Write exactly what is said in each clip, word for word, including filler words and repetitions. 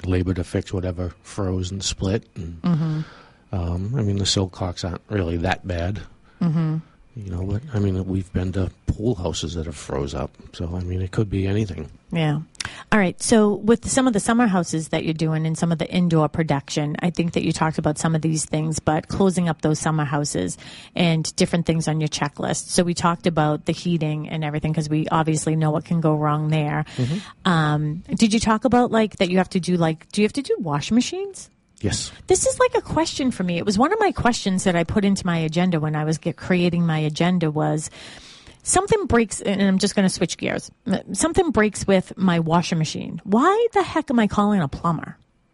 labor to fix whatever froze and split. And, mm-hmm. um, I mean, the sill caulks aren't really that bad. Mm-hmm. You know, but I mean, we've been to pool houses that have froze up. So, I mean, it could be anything. Yeah. All right. So with some of the summer houses that you're doing and some of the indoor production, I think that you talked about some of these things, but closing up those summer houses and different things on your checklist. So we talked about the heating and everything because we obviously know what can go wrong there. Mm-hmm. Um, did you talk about like that you have to do like, do you have to do washing machines? Yes. This is like a question for me. It was one of my questions that I put into my agenda when I was get, creating my agenda was something breaks, and I'm just going to switch gears. Something breaks with my washing machine. Why the heck am I calling a plumber?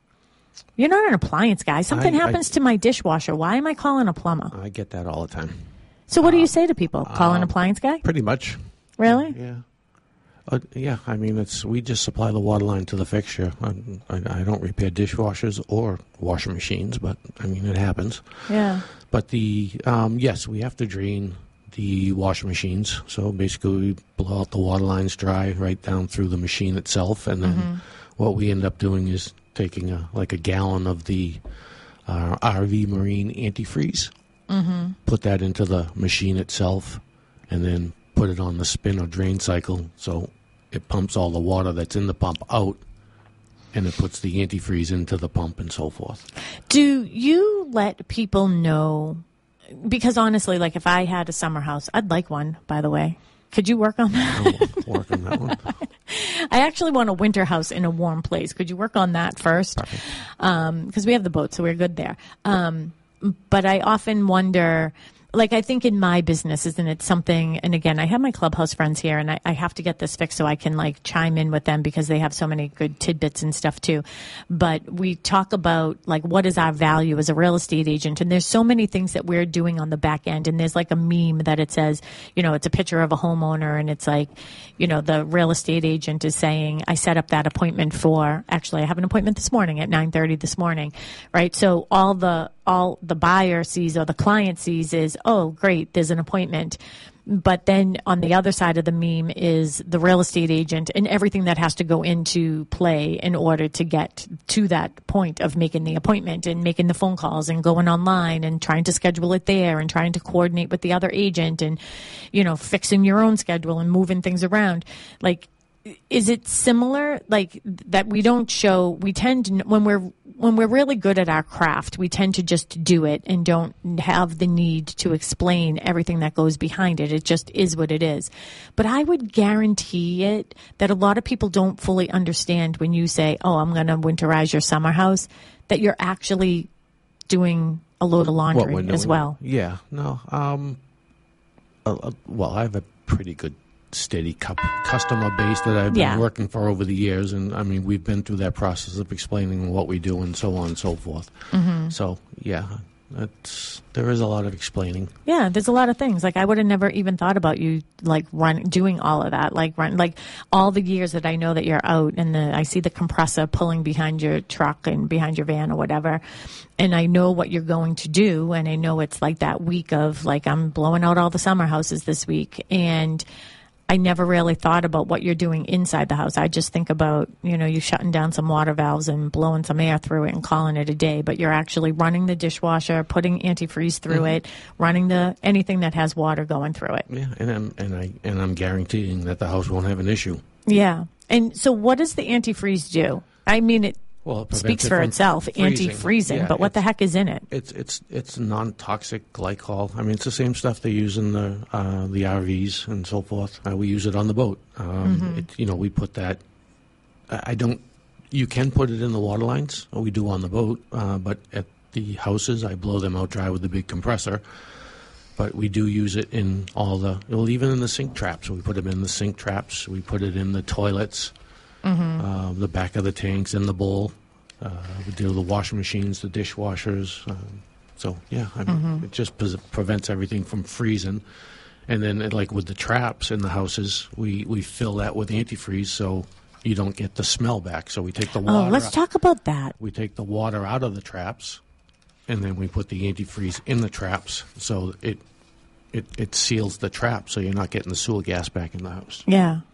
You're not an appliance guy. Something I, happens I, to my dishwasher. Why am I calling a plumber? I get that all the time. So what uh, do you say to people? Call uh, an appliance guy? Pretty much. Really? Yeah. Uh, yeah, I mean, it's we just supply the water line to the fixture. I, I, I don't repair dishwashers or washing machines, but, I mean, it happens. Yeah. But, the um, yes, we have to drain the washing machines. So, basically, we blow out the water lines dry right down through the machine itself. And then mm-hmm. what we end up doing is taking, a, like, a gallon of the uh, R V Marine antifreeze, mm-hmm. put that into the machine itself, and then put it on the spin or drain cycle so it pumps all the water that's in the pump out, and it puts the antifreeze into the pump and so forth. Do you let people know, because honestly, like if I had a summer house, I'd like one, by the way. Could you work on that? I'll work on that one. I actually want a winter house in a warm place. Could you work on that first? Because um, we have the boat, so we're good there. Um, but I often wonder, like, I think in my business, isn't it something, and again, I have my Clubhouse friends here, and I, I have to get this fixed so I can, like, chime in with them because they have so many good tidbits and stuff, too. But we talk about, like, what is our value as a real estate agent, and there's so many things that we're doing on the back end, and there's, like, a meme that it says, you know, it's a picture of a homeowner, and it's like, you know, the real estate agent is saying, I set up that appointment for, actually, I have an appointment this morning at nine thirty this morning, right? So all the all the buyer sees or the client sees is, oh, great, there's an appointment. But then on the other side of the meme is the real estate agent and everything that has to go into play in order to get to that point of making the appointment and making the phone calls and going online and trying to schedule it there and trying to coordinate with the other agent and, you know, fixing your own schedule and moving things around. Like, is it similar, like that we don't show, we tend to, when we're, when we're really good at our craft, we tend to just do it and don't have the need to explain everything that goes behind it. It just is what it is. But I would guarantee it that a lot of people don't fully understand when you say, oh, I'm going to winterize your summer house, that you're actually doing a load of laundry what, as well. Yeah, no. Um, uh, uh, well, I have a pretty good steady cu- customer base that I've been yeah. working for over the years, and I mean we've been through that process of explaining what we do and so on and so forth. Mm-hmm. So yeah, it's there is a lot of explaining. Yeah, there's a lot of things. Like I would have never even thought about you like run doing all of that. Like run like all the years that I know that you're out, and the I see the compressor pulling behind your truck and behind your van or whatever, and I know what you're going to do, and I know it's like that week of like I'm blowing out all the summer houses this week, and I never really thought about what you're doing inside the house. I just think about, you know, you shutting down some water valves and blowing some air through it and calling it a day, but you're actually running the dishwasher, putting antifreeze through mm-hmm. it, running the anything that has water going through it. Yeah, and I'm and I and I'm guaranteeing that the house won't have an issue. Yeah. And so what does the antifreeze do? I mean, it Well, it speaks for it itself, freezing. anti-freezing, yeah, but what the heck is in it? It's it's it's non-toxic glycol. I mean, it's the same stuff they use in the uh, the R Vs and so forth. Uh, we use it on the boat. Um, mm-hmm. it, you know, we put that. I don't. You can put it in the water lines. We do on the boat, uh, but at the houses, I blow them out dry with the big compressor. But we do use it in all the. Well, even in the sink traps, we put them in the sink traps. We put it in the toilets. Mm-hmm. Uh, the back of the tanks in the bowl. Uh, we do the washing machines, the dishwashers. Um, so, yeah, I mean, mm-hmm. it just pre- prevents everything from freezing. And then, it, like with the traps in the houses, we, we fill that with antifreeze so you don't get the smell back. So we take the water. Oh, let's out, talk about that. We take the water out of the traps, and then we put the antifreeze in the traps so it it, it seals the trap so you're not getting the sewer gas back in the house. Yeah.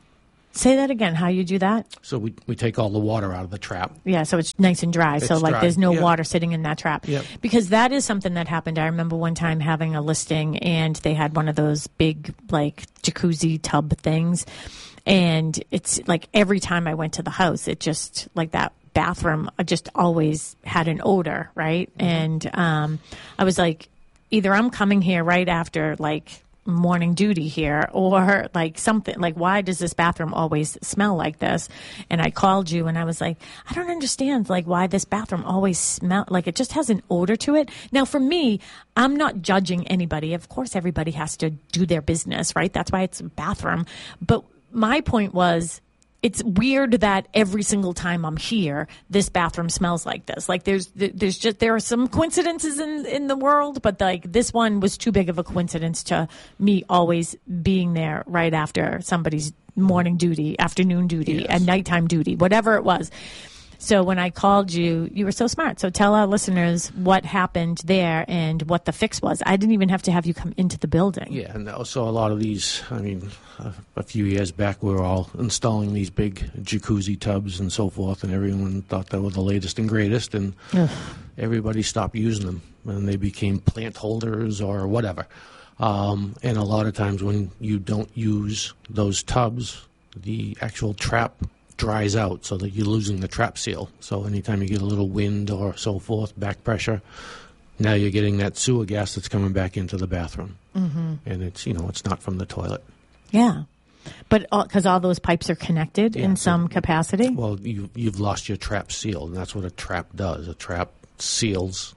Say that again, how you do that? So we we take all the water out of the trap. Yeah, so it's nice and dry. It's so like dry. there's no Yeah. water sitting in that trap. Yep. Because that is something that happened. I remember one time having a listing and they had one of those big like jacuzzi tub things. And it's like every time I went to the house, it just like that bathroom just always had an odor, right? Mm-hmm. And um, I was like, either I'm coming here right after like morning duty here or like something like, why does this bathroom always smell like this? And I called you and I was like, I don't understand like why this bathroom always smell like it just has an odor to it. Now for me, I'm not judging anybody. Of course, everybody has to do their business, right? That's why it's a bathroom. But my point was, it's weird that every single time I'm here, this bathroom smells like this. Like there's, there's just, there are some coincidences in, in the world, but like this one was too big of a coincidence to me always being there right after somebody's morning duty, afternoon duty, Yes. and nighttime duty, whatever it was. So when I called you, you were so smart. So tell our listeners what happened there and what the fix was. I didn't even have to have you come into the building. Yeah, and also a lot of these, I mean, a, a few years back we were all installing these big jacuzzi tubs and so forth, and everyone thought they were the latest and greatest, and Ugh. everybody stopped using them, and they became plant holders or whatever. Um, and a lot of times when you don't use those tubs, the actual trap dries out so that you're losing the trap seal. So anytime you get a little wind or so forth, back pressure, now you're getting that sewer gas that's coming back into the bathroom. Mm-hmm. And it's, you know, it's not from the toilet. Yeah. But because all, all those pipes are connected Yeah, in so- some capacity? Well, you, you've lost your trap seal, and that's what a trap does. A trap seals.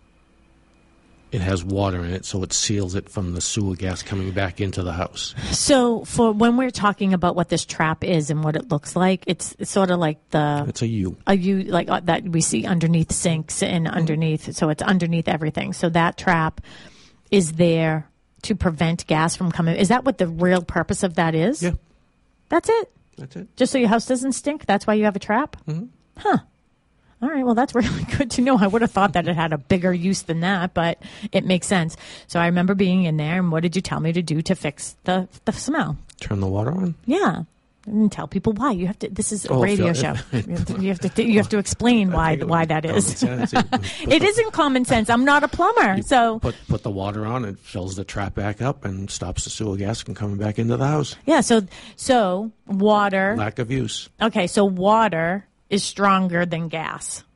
It has water in it, so it seals it from the sewer gas coming back into the house. So for when we're talking about what this trap is and what it looks like, it's, it's sort of like the It's a U. a U like uh, that we see underneath sinks and underneath. So it's underneath everything. So that trap is there to prevent gas from coming. Is that what the real purpose of that is? Yeah, That's it? that's it. Just so your house doesn't stink? That's why you have a trap? Mm-hmm. Huh. All right. Well, that's really good to know. I would have thought that it had a bigger use than that, but it makes sense. So I remember being in there, and what did you tell me to do to fix the the smell? Turn the water on. Yeah. And tell people why. You have to. This is a Oh, radio if- show. if- You have to. You have to, you have to explain why I think it why would that be is. common sense. Put It the- isn't common sense. I'm not a plumber, so Put put the water on, it fills the trap back up and stops the sewer gas from coming back into the house. yeah. So so water. Lack of use. Okay. So water is stronger than gas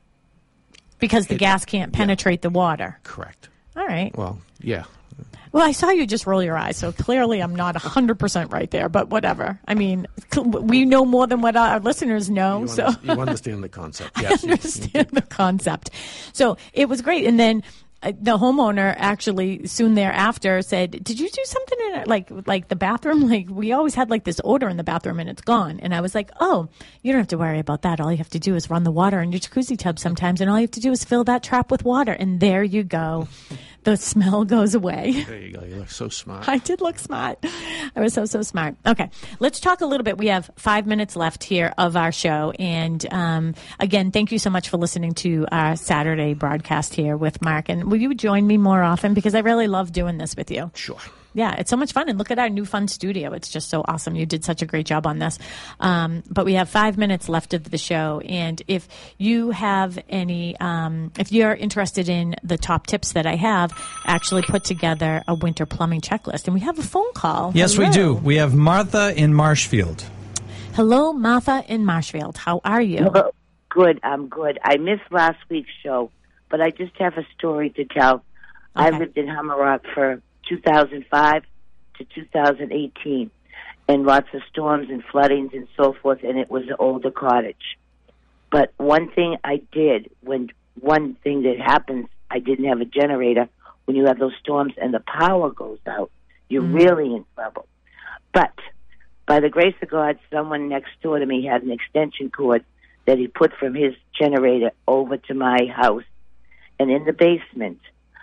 because the It- gas can't penetrate the water. Correct. All right. Well, yeah. Well, I saw you just roll your eyes, so clearly I'm not one hundred percent right there, but whatever. I mean, cl- we know more than what our listeners know, You, so under- you understand the concept. I Yes. you- understand the concept. So it was great. And then uh, the homeowner actually soon thereafter said, did you do something in it? Like, like the bathroom? Like we always had like this odor in the bathroom and it's gone. And I was like, oh, you don't have to worry about that. All you have to do is run the water in your jacuzzi tub sometimes. And all you have to do is fill that trap with water. And there you go. The smell goes away. There you go. You look so smart. I did look smart. I was so, so smart. Okay. Let's talk a little bit. We have five minutes left here of our show. And um, again, thank you so much for listening to our Saturday broadcast here with Mark. And will you join me more often? Because I really love doing this with you. Sure. Yeah, it's so much fun. And look at our new fun studio. It's just so awesome. You did such a great job on this. Um, but we have five minutes left of the show. And if you have any, um, if you're interested in the top tips that I have, actually put together a winter plumbing checklist. And we have a phone call. Yes, Hello. we do. We have Martha in Marshfield. Hello, Martha in Marshfield. How are you? Well, good. I'm good. I missed last week's show, but I just have a story to tell. I Okay. lived in Hammerock for two thousand five to two thousand eighteen, and lots of storms and floodings and so forth, and it was an older cottage. But one thing I did, when one thing that happens, I didn't have a generator. When you have those storms and the power goes out, you're Mm. really in trouble. But by the grace of God, someone next door to me had an extension cord that he put from his generator over to my house. And in the basement,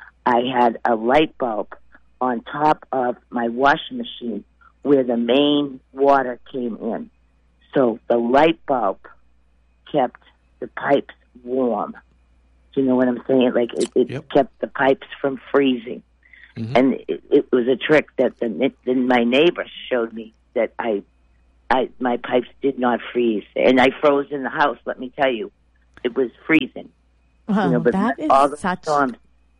I had a light bulb on top of my washing machine where the main water came in. So the light bulb kept the pipes warm. Do you know what I'm saying? Like it, it Yep. kept the pipes from freezing. Mhm. And it, it was a trick that the, then my neighbor showed me that I I my pipes did not freeze, and I froze in the house. Let me tell you, it was freezing. Well, you know, but that is all the such storms.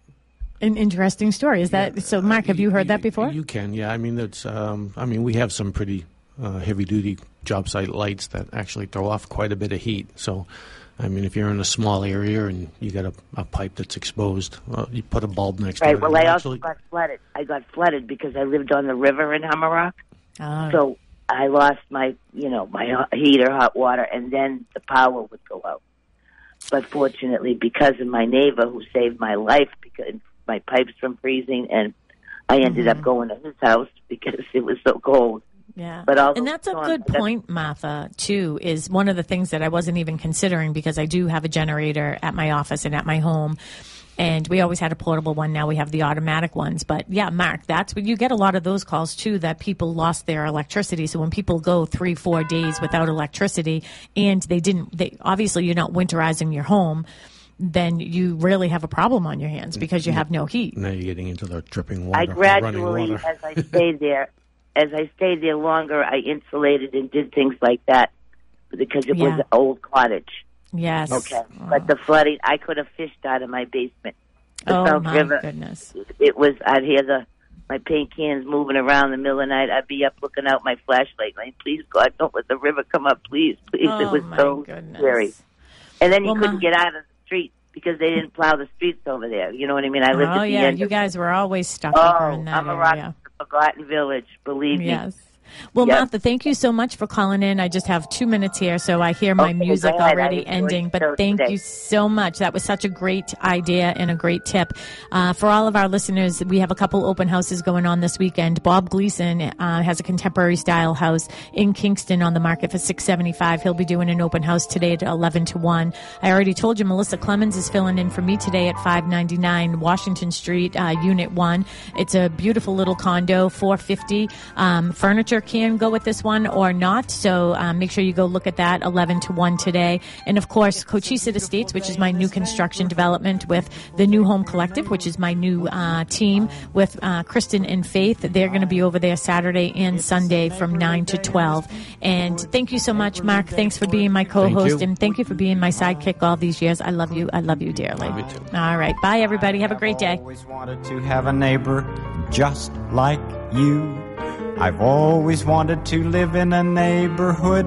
an interesting story. Is that so, Mark? Have you heard that before? You can, yeah. I mean, it's. Um, I mean, we have some pretty uh, heavy-duty job site lights that actually throw off quite a bit of heat. So, I mean, if you're in a small area and you got a, a pipe that's exposed, well, you put a bulb next Right. to it. Well, I also actually, got flooded. I got flooded because I lived on the river in Hummerock. Oh. So I lost my, you know, my hot- heat or hot water, and then the power would go out. But fortunately, because of my neighbor who saved my life, because my pipes from freezing, and I ended Mm-hmm. up going to his house because it was so cold. Yeah. But all and those that's a storms- good point, Martha, too, is one of the things that I wasn't even considering because I do have a generator at my office and at my home. And we always had a portable one. Now we have the automatic ones. But yeah, Mark, that's what you get a lot of those calls too, that people lost their electricity. So when people go three, four days without electricity and they didn't, they obviously you're not winterizing your home, then you really have a problem on your hands because you have no heat. now you're getting into the dripping water, I running gradually, water. as I stayed there, as I stayed there longer, I insulated and did things like that because it was Yeah. an old cottage. Yes. Okay, but the flooding, I could have fished out of my basement. The Oh South my River, goodness. it was. I'd hear the my paint cans moving around in the middle of the night. I'd be up looking out my flashlight, like, "Please, God, don't let the river come up, please, please." Oh, it was my so goodness. scary. And then you Well, couldn't Ma- get out of the street because they didn't plow the streets over there. You know what I mean? I lived Oh at the yeah, end. you of, guys were always stuck over oh, in that I'm a rock, area. forgotten village. Believe me. Yes. Well, Yep. Martha, thank you so much for calling in. I just have two minutes here, so I hear my Okay, music go ahead. already I enjoyed ending. the But show thank today. you so much. That was such a great idea and a great tip. Uh, for all of our listeners, we have a couple open houses going on this weekend. Bob Gleason uh, has a contemporary style house in Kingston on the market for six seventy-five. He'll be doing an open house today at eleven to one. I already told you Melissa Clemens is filling in for me today at five ninety-nine Washington Street, uh, Unit one. It's a beautiful little condo, four fifty. Um, furniture can go with this one or not, so um, make sure you go look at that, eleven to one today. And of course, Cochise Estates, which is my new construction development with the New Home Collective, which is my new uh, team with uh, Kristen and Faith. They're going to be over there Saturday and Sunday from nine to twelve. And thank you so much, Mark. Thanks for being my co-host, you. and thank you for being my sidekick all these years. I love you. I love you dearly. Love you too. All right. Bye, everybody. Have a great day. I've always wanted to have a neighbor just like you. I've always wanted to live in a neighborhood.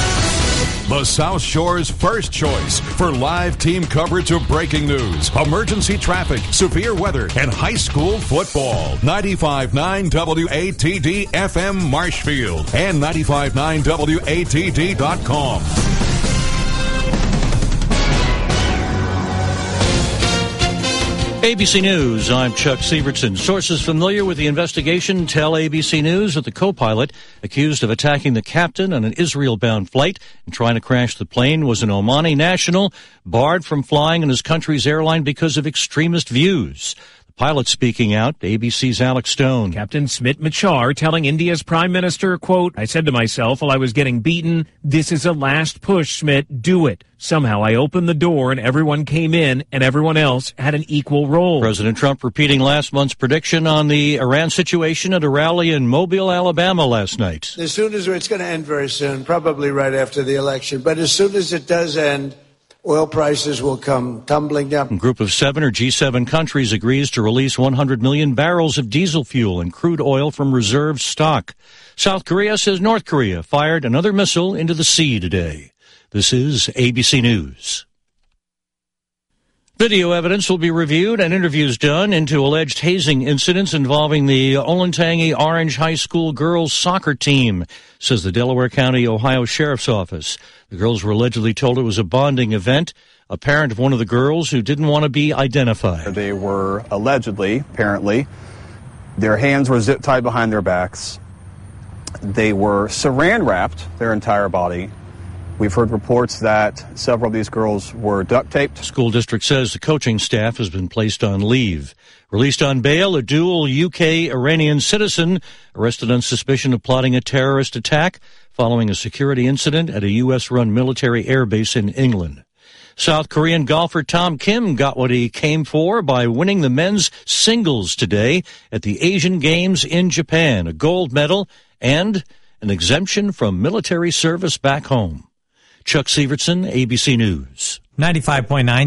The South Shore's first choice for live team coverage of breaking news, emergency traffic, severe weather, and high school football. ninety-five point nine W A T D F M Marshfield and ninety-five point nine W A T D dot com. A B C News, I'm Chuck Sievertson. Sources familiar with the investigation tell A B C News that the co-pilot accused of attacking the captain on an Israel-bound flight and trying to crash the plane was an Omani national barred from flying on his country's airline because of extremist views. The pilot speaking out, A B C's Alex Stone. Captain Smit Machar telling India's prime minister, quote, I said to myself while I was getting beaten, this is a last push, Smit, do it. Somehow I opened the door and everyone came in and everyone else had an equal role. President Trump repeating last month's prediction on the Iran situation at a rally in Mobile, Alabama last night. As soon as it's going to end very soon, probably right after the election, but as soon as it does end, oil prices will come tumbling down. A group of seven or G seven countries agrees to release one hundred million barrels of diesel fuel and crude oil from reserve stock. South Korea says North Korea fired another missile into the sea today. This is A B C News. Video evidence will be reviewed and interviews done into alleged hazing incidents involving the Olentangy Orange High School girls soccer team, says the Delaware County, Ohio Sheriff's Office. The girls were allegedly told it was a bonding event. A parent of one of the girls who didn't want to be identified. They were allegedly, apparently, their hands were zip tied behind their backs. They were saran wrapped, their entire body. We've heard reports that several of these girls were duct taped. School district says the coaching staff has been placed on leave. Released on bail, a dual U K Iranian citizen arrested on suspicion of plotting a terrorist attack following a security incident at a U S-run military airbase in England. South Korean golfer Tom Kim got what he came for by winning the men's singles today at the Asian Games in Japan, a gold medal and an exemption from military service back home. Chuck Sievertson, A B C News. ninety-five point nine